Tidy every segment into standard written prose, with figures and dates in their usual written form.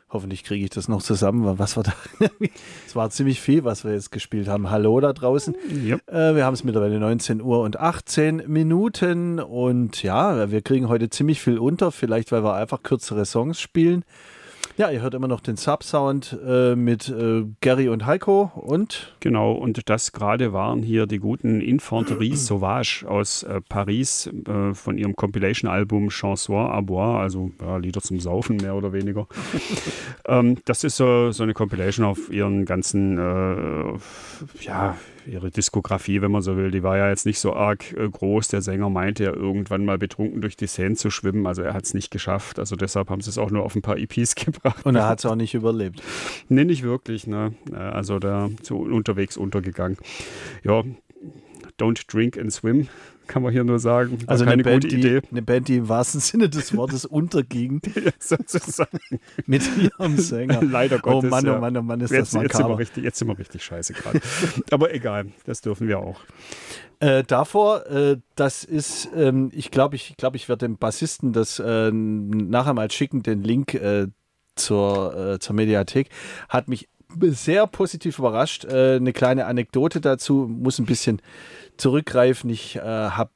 Hoffentlich kriege ich das noch zusammen, weil was wir da. Es war ziemlich viel, was wir jetzt gespielt haben. Hallo da draußen. Yep. Wir haben es mittlerweile 19 Uhr und 18 Minuten. Und ja, wir kriegen heute ziemlich viel unter. Vielleicht, weil wir einfach kürzere Songs spielen. Ja, ihr hört immer noch den Sub-Sound mit Gary und Heiko und... Genau, und das gerade waren hier die guten Infanterie Sauvage aus Paris von ihrem Compilation-Album Chanson à Boire, also Lieder zum Saufen mehr oder weniger. Das ist so eine Compilation auf ihren ganzen, ihre Diskografie, wenn man so will. Die war ja jetzt nicht so arg groß. Der Sänger meinte ja irgendwann mal betrunken durch die Seine zu schwimmen, also er hat es nicht geschafft. Also deshalb haben sie es auch nur auf ein paar EPs gebracht. Und er hat es auch nicht überlebt. Nee, nicht wirklich. Ne? Also da so unterwegs untergegangen. Ja, don't drink and swim, kann man hier nur sagen. Also keine eine Band, gute Idee. Eine Band, die im wahrsten Sinne des Wortes unterging. Ja, sozusagen. Mit ihrem Sänger. Leider Gottes. Oh Mann, oh Mann, oh Mann, ist das makaber. Jetzt sind wir richtig scheiße gerade. Aber egal, das dürfen wir auch. Davor, das ist, ich glaube, ich werde dem Bassisten das nachher mal schicken, den Link zur Mediathek. Hat mich sehr positiv überrascht. Eine kleine Anekdote dazu, muss ein bisschen zurückgreifen. Ich habe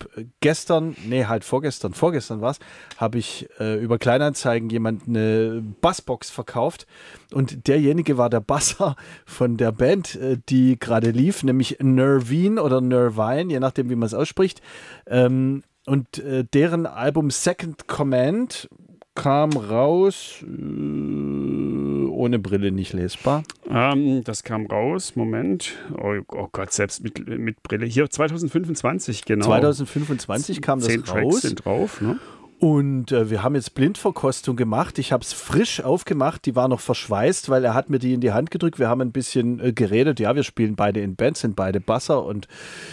vorgestern war es, habe ich über Kleinanzeigen jemand eine Bassbox verkauft und derjenige war der Basser von der Band, die gerade lief, nämlich Nervine oder Nervine, je nachdem, wie man es ausspricht. Und deren Album Second Command kam raus, ohne Brille nicht lesbar. Das kam raus, Moment. Oh Gott, selbst mit Brille. Hier, 2025, genau. 2025 kam das 10 raus. Tracks sind drauf, ne? Und wir haben jetzt Blindverkostung gemacht. Ich habe es frisch aufgemacht. Die war noch verschweißt, weil er hat mir die in die Hand gedrückt. Wir haben ein bisschen geredet. Ja, wir spielen beide in Bands, sind beide Basser und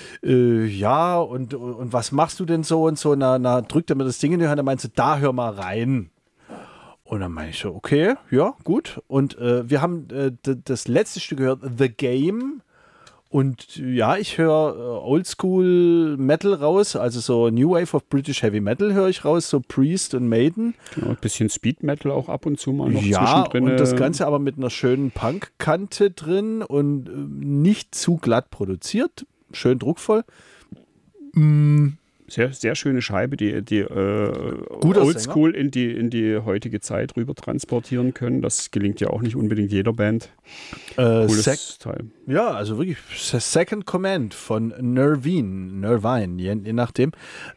und was machst du denn so und so? Na, drückt er mir das Ding in die Hand, er meinte, da hör mal rein. Und dann meine ich so, okay, ja, gut. Und wir haben das letzte Stück gehört, The Game. Und ja, ich höre Oldschool Metal raus, also so New Wave of British Heavy Metal höre ich raus, so Priest und Maiden. Genau, ein bisschen Speed Metal auch ab und zu mal noch ja, zwischendrin. Und das Ganze aber mit einer schönen Punk-Kante drin und nicht zu glatt produziert. Schön druckvoll. Sehr, sehr schöne Scheibe, die Oldschool in die heutige Zeit rüber transportieren können. Das gelingt ja auch nicht unbedingt jeder Band. Cooles Teil. Ja, also wirklich Second Command von Nervine, je nachdem.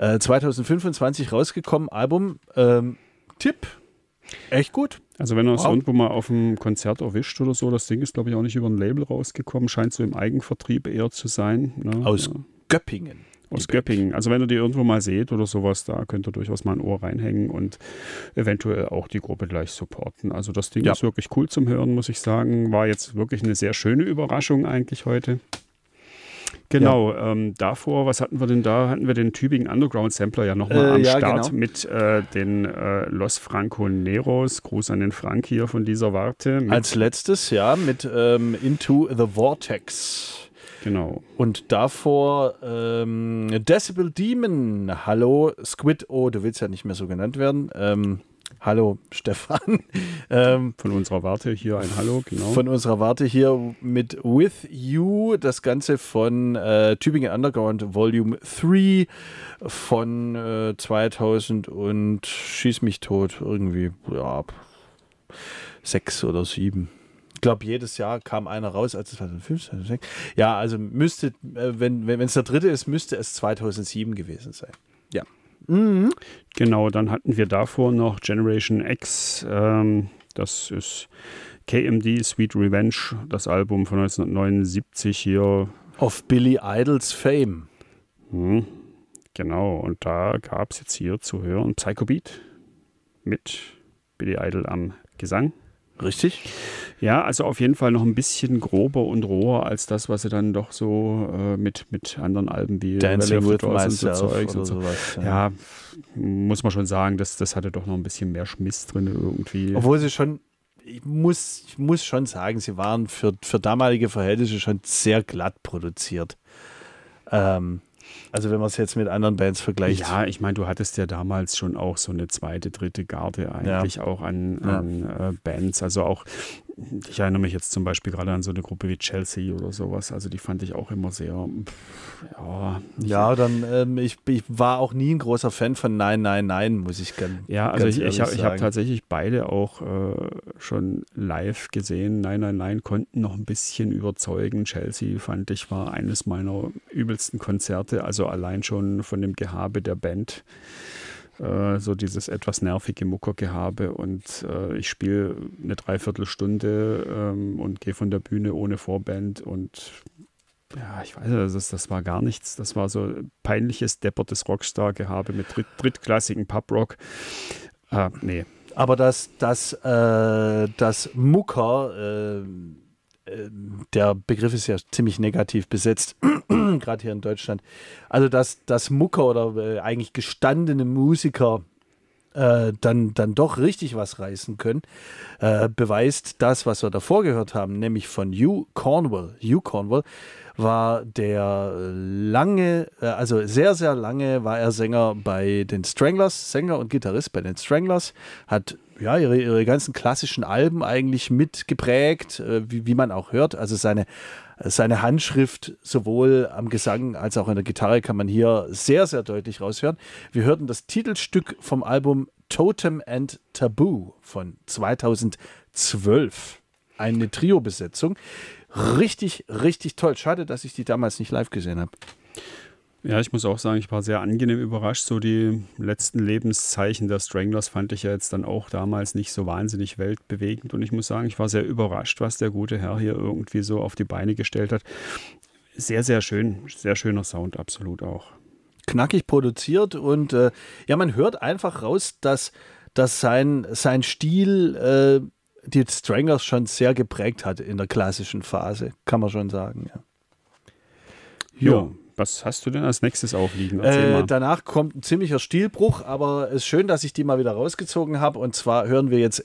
2025 rausgekommen, Album. Tipp. Echt gut. Also wenn er es irgendwo mal auf einem Konzert erwischt oder so, das Ding ist, glaube ich, auch nicht über ein Label rausgekommen, scheint so im Eigenvertrieb eher zu sein. Ne? Aus Göppingen. Aus Göppingen. Also wenn ihr die irgendwo mal seht oder sowas, da könnt ihr durchaus mal ein Ohr reinhängen und eventuell auch die Gruppe gleich supporten. Also das Ding ist wirklich cool zum Hören, muss ich sagen. War jetzt wirklich eine sehr schöne Überraschung eigentlich heute. Genau, davor, was hatten wir denn da? Hatten wir den Tübingen Underground Sampler ja nochmal am Start genau. Mit den Los Franconeros. Gruß an den Frank hier von dieser Warte. Als letztes, ja, mit Into the Vortex. Genau. Und davor Decibel Demon. Hallo Squid. Oh, du willst ja nicht mehr so genannt werden. Hallo Stefan. Von unserer Warte hier ein Hallo, genau. Von unserer Warte hier mit With You. Das Ganze von Tübingen Underground Volume 3 von 2000 und schieß mich tot. Irgendwie, ja, 6 oder 7. Ich glaube, jedes Jahr kam einer raus, als es 2005, 2006. Ja, also müsste, wenn es der dritte ist, müsste es 2007 gewesen sein. Ja. Mhm. Genau, dann hatten wir davor noch Generation X. Das ist KMD, Sweet Revenge, das Album von 1979 hier. Of Billy Idols Fame. Mhm. Genau, und da gab es jetzt hier zu hören Psycho Beat mit Billy Idol am Gesang. Richtig? Ja, also auf jeden Fall noch ein bisschen grober und roher als das, was sie dann doch so mit anderen Alben wie Dancing with Myself so Zeugs oder und so. sowas. Ja, muss man schon sagen, das hatte doch noch ein bisschen mehr Schmiss drin irgendwie. Obwohl sie schon, ich muss schon sagen, sie waren für damalige Verhältnisse schon sehr glatt produziert. Also wenn man es jetzt mit anderen Bands vergleicht. Ja, ich meine, du hattest ja damals schon auch so eine zweite, dritte Garde eigentlich auch an Bands. Also auch, ich erinnere mich jetzt zum Beispiel gerade an so eine Gruppe wie Chelsea oder sowas. Also die fand ich auch immer sehr, ich war auch nie ein großer Fan von Nein, Nein, Nein, muss ich ganz also ich sagen. habe tatsächlich beide auch schon live gesehen. Nein, Nein, Nein konnten noch ein bisschen überzeugen. Chelsea fand ich war eines meiner übelsten Konzerte, also allein schon von dem Gehabe der Band. So dieses etwas nervige Muckergehabe und ich spiele eine Dreiviertelstunde und gehe von der Bühne ohne Vorband und ja, ich weiß, das war gar nichts. Das war so peinliches, deppertes Rockstar-Gehabe mit drittklassigem Pub-Rock. Nee. Aber das Mucker, der Begriff ist ja ziemlich negativ besetzt, gerade hier in Deutschland. Also dass Mucker oder eigentlich gestandene Musiker dann doch richtig was reißen können, beweist das, was wir davor gehört haben, nämlich von Hugh Cornwell. Hugh Cornwell war der sehr, sehr lange war er Sänger bei den Stranglers, Sänger und Gitarrist bei den Stranglers, hat ja ihre ganzen klassischen Alben eigentlich mitgeprägt, wie man auch hört. Also seine Handschrift sowohl am Gesang als auch an der Gitarre kann man hier sehr, sehr deutlich raushören. Wir hörten das Titelstück vom Album Totem and Taboo von 2012. Eine Trio-Besetzung. Richtig, richtig toll. Schade, dass ich die damals nicht live gesehen habe. Ja, ich muss auch sagen, ich war sehr angenehm überrascht. So die letzten Lebenszeichen der Stranglers fand ich ja jetzt dann auch damals nicht so wahnsinnig weltbewegend. Und ich muss sagen, ich war sehr überrascht, was der gute Herr hier irgendwie so auf die Beine gestellt hat. Sehr, sehr schön. Sehr schöner Sound, absolut auch. Knackig produziert und man hört einfach raus, dass sein Stil die Stranglers schon sehr geprägt hat in der klassischen Phase, kann man schon sagen. Ja. Was hast du denn als nächstes aufliegen? Erzähl mal. Danach kommt ein ziemlicher Stilbruch, aber es ist schön, dass ich die mal wieder rausgezogen habe. Und zwar hören wir jetzt